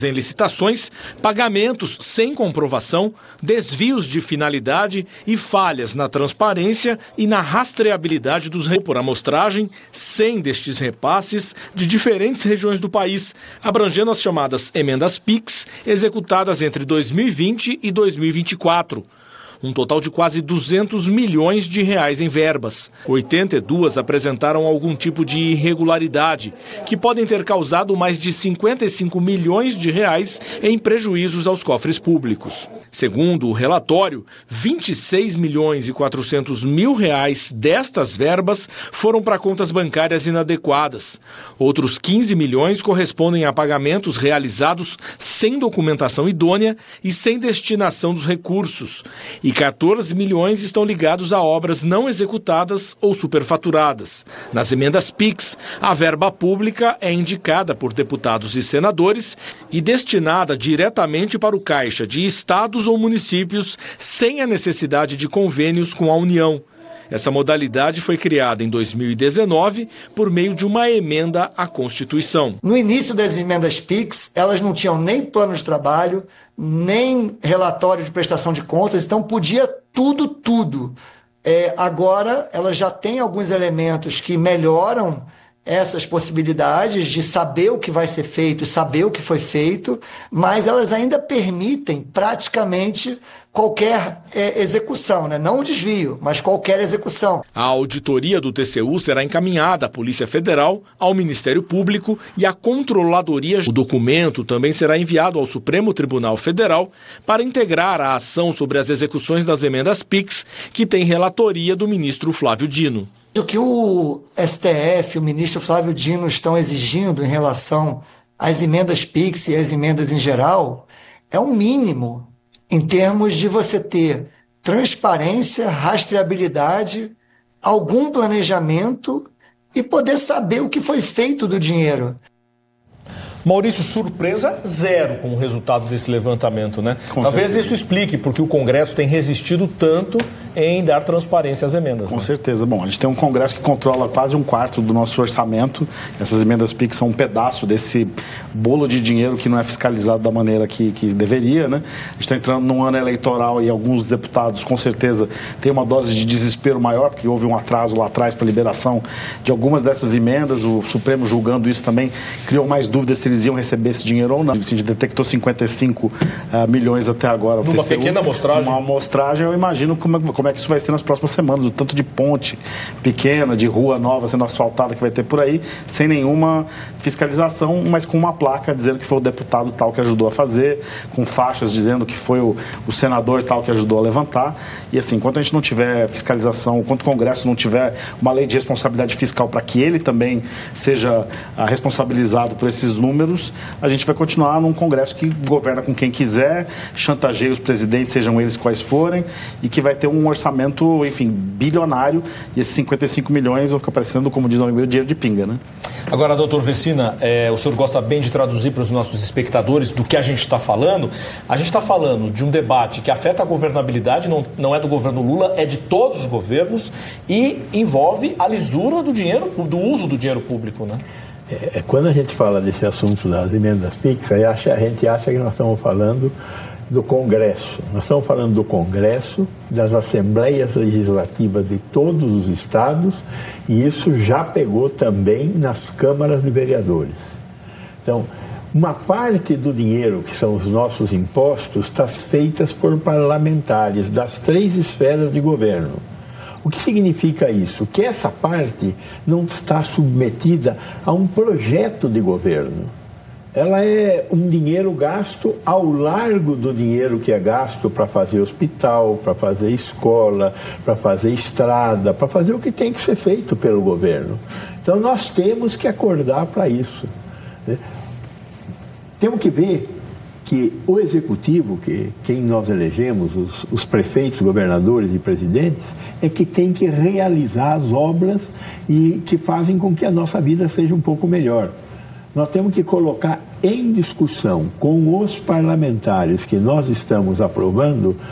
em licitações, pagamentos sem comprovação, desvios de finalidade e falhas na transparência e na rastreabilidade dos por amostragem, 100 destes repasses de diferentes regiões do país, abrangendo as chamadas emendas PIX, executadas entre 2020 e 2024. Um total de quase 200 milhões de reais em verbas. 82 apresentaram algum tipo de irregularidade, que podem ter causado mais de 55 milhões de reais em prejuízos aos cofres públicos. Segundo o relatório, 26 milhões e 400 mil reais destas verbas foram para contas bancárias inadequadas. Outros 15 milhões correspondem a pagamentos realizados sem documentação idônea e sem destinação dos recursos. E 14 milhões estão ligados a obras não executadas ou superfaturadas. Nas emendas PIX, a verba pública é indicada por deputados e senadores e destinada diretamente para o caixa de estados ou municípios, sem a necessidade de convênios com a União. Essa modalidade foi criada em 2019 por meio de uma emenda à Constituição. No início das emendas PIX, elas não tinham nem plano de trabalho, nem relatório de prestação de contas, então podia tudo. Agora, elas já têm alguns elementos que melhoram essas possibilidades de saber o que vai ser feito, saber o que foi feito, mas elas ainda permitem praticamente qualquer execução, né? Não o desvio, mas qualquer execução. A auditoria do TCU será encaminhada à Polícia Federal, ao Ministério Público e à Controladoria. O documento também será enviado ao Supremo Tribunal Federal para integrar a ação sobre as execuções das emendas PIX, que tem relatoria do ministro Flávio Dino. O que o STF, o ministro Flávio Dino estão exigindo em relação às emendas PIX e às emendas em geral é um mínimo em termos de você ter transparência, rastreabilidade, algum planejamento e poder saber o que foi feito do dinheiro. Maurício, surpresa zero com o resultado desse levantamento, né? Talvez isso explique porque o Congresso tem resistido tanto em dar transparência às emendas. Com certeza. Bom, a gente tem um Congresso que controla quase um quarto do nosso orçamento. Essas emendas PIX são um pedaço desse bolo de dinheiro que não é fiscalizado da maneira que deveria, né? A gente está entrando num ano eleitoral e alguns deputados, com certeza, têm uma dose de desespero maior, porque houve um atraso lá atrás para a liberação de algumas dessas emendas. O Supremo, julgando isso, também criou mais dúvidas se eles iam receber esse dinheiro ou não. A gente detectou 55 milhões até agora. Numa pequena amostragem? Uma amostragem, eu imagino como é que isso vai ser nas próximas semanas, o tanto de ponte pequena, de rua nova sendo asfaltada que vai ter por aí, sem nenhuma fiscalização, mas com uma placa dizendo que foi o deputado tal que ajudou a fazer, com faixas dizendo que foi o senador tal que ajudou a levantar. E assim, enquanto a gente não tiver fiscalização, enquanto o Congresso não tiver uma lei de responsabilidade fiscal para que ele também seja responsabilizado por esses números, a gente vai continuar num Congresso que governa com quem quiser, chantageia os presidentes, sejam eles quais forem, e que vai ter um orçamento, enfim, bilionário, e esses 55 milhões vão ficar parecendo, como diz o meu, dinheiro de pinga, né? Agora, doutor Vecina, o senhor gosta bem de traduzir para os nossos espectadores do que a gente está falando. A gente está falando de um debate que afeta a governabilidade, não é do governo Lula, é de todos os governos e envolve a lisura do dinheiro, do uso do dinheiro público, né? Quando a gente fala desse assunto das emendas PIX, a gente acha que nós estamos falando do Congresso. Nós estamos falando do Congresso, das assembleias legislativas de todos os estados, e isso já pegou também nas câmaras de vereadores. Então, uma parte do dinheiro, que são os nossos impostos, está feita por parlamentares das 3 esferas de governo. O que significa isso? Que essa parte não está submetida a um projeto de governo. Ela é um dinheiro gasto ao largo do dinheiro que é gasto para fazer hospital, para fazer escola, para fazer estrada, para fazer o que tem que ser feito pelo governo. Então nós temos que acordar para isso. Temos que ver que o executivo, quem nós elegemos, os prefeitos, governadores e presidentes, é que tem que realizar as obras e que fazem com que a nossa vida seja um pouco melhor. Nós temos que colocar em discussão com os parlamentares que nós estamos aprovando